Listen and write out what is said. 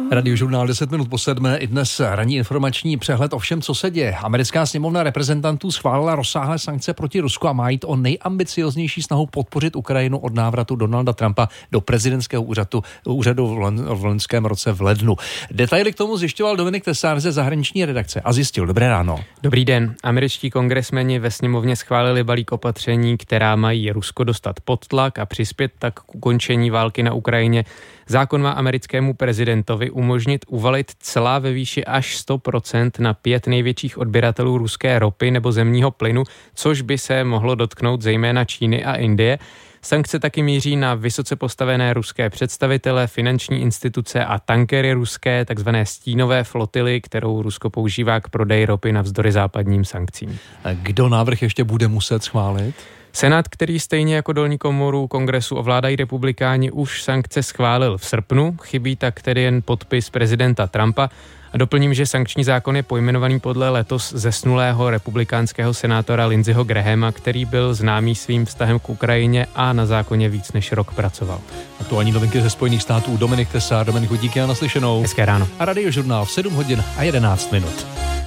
Radiožurnál 10 minut po 7. I dnes ranní informační přehled o všem, co se děje. Americká sněmovna reprezentantů schválila rozsáhlé sankce proti Rusku a má jít o nejambicioznější snahu podpořit Ukrajinu od návratu Donalda Trumpa do prezidentského úřadu v loňském roce v lednu. Detaily k tomu zjišťoval Dominik Tesár ze zahraniční redakce a zjistil. Dobré ráno. Dobrý den. Američtí kongresmeni ve sněmovně schválili balík opatření, která mají Rusko dostat pod tlak a přispět tak k ukončení války na Ukrajině. Zákon má americkému prezidentovi umožnit uvalit cla ve výši až 100% na 5 největších odběratelů ruské ropy nebo zemního plynu, což by se mohlo dotknout zejména Číny a Indie. Sankce taky míří na vysoce postavené ruské představitele, finanční instituce a tankery ruské, takzvané stínové flotily, kterou Rusko používá k prodeji ropy navzdory západním sankcím. Kdo návrh ještě bude muset schválit? Senát, který stejně jako dolní komoru kongresu ovládají republikáni, už sankce schválil v srpnu, chybí tak tedy jen podpis prezidenta Trumpa. A doplním, že sankční zákon je pojmenovaný podle letos zesnulého republikánského senátora Lindseyho Grahama, který byl známý svým vztahem k Ukrajině a na zákoně víc než rok pracoval. Aktuální novinky ze Spojených států. Dominik Tesár. Dominiku, díky a naslyšenou. Hezké ráno. A Radiožurnál v 7 hodin a 11 minut.